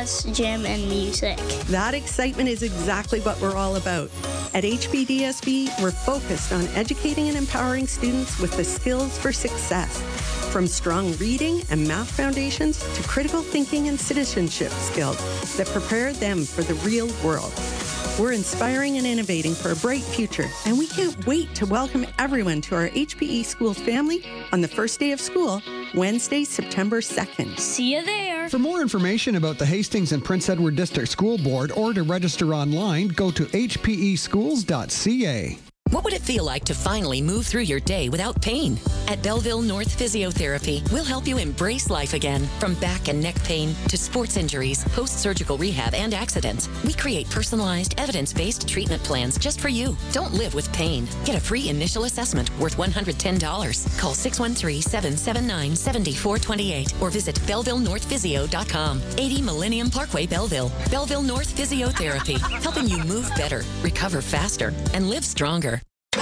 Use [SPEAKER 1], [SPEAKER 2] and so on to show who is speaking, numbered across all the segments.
[SPEAKER 1] class, gym, and music.
[SPEAKER 2] That excitement is exactly what we're all about. At HPDSB, we're focused on educating and empowering students with the skills for success, from strong reading and math foundations to critical thinking and citizenship skills that prepare them for the real world. We're inspiring and innovating for a bright future, and we can't wait to welcome everyone to our HPE Schools family on the first day of school, Wednesday, September 2nd.
[SPEAKER 1] See you there.
[SPEAKER 3] For more information about the Hastings and Prince Edward District School Board or to register online, go to hpeschools.ca.
[SPEAKER 4] What would it feel like to finally move through your day without pain? At Belleville North Physiotherapy, we'll help you embrace life again. From back and neck pain to sports injuries, post-surgical rehab, and accidents, we create personalized, evidence-based treatment plans just for you. Don't live with pain. Get a free initial assessment worth $110. Call 613-779-7428 or visit BellevilleNorthPhysio.com. 80 Millennium Parkway, Belleville. Belleville North Physiotherapy, helping you move better, recover faster, and live stronger.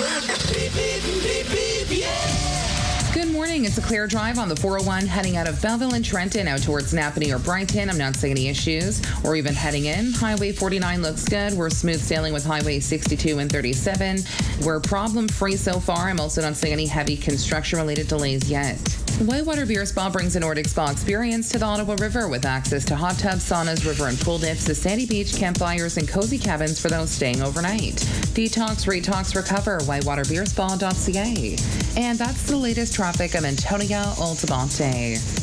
[SPEAKER 5] Good morning. It's a clear drive on the 401 heading out of Belleville and Trenton out towards Napanee or Brighton. I'm not seeing any issues or even heading in. Highway 49 looks good. We're smooth sailing with Highway 62 and 37. We're problem-free so far. I'm also not seeing any heavy construction-related delays yet. Whitewater Beer Spa brings a Nordic spa experience to the Ottawa River with access to hot tubs, saunas, river and pool dips, a sandy beach, campfires, and cozy cabins for those staying overnight. Detox, retox, recover, whitewaterbeerspa.ca. And that's the latest traffic. I'm Antonia Altabante.